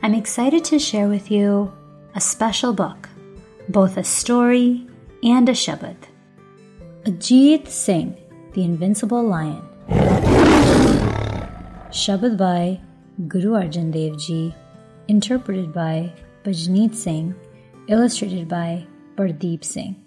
I'm excited to share with you a special book, both a story and a shabad. Ajit Singh, The Invincible Lion. Shabad by Guru Arjan Dev Ji, interpreted by Bajneet Singh, illustrated by Pardeep Singh.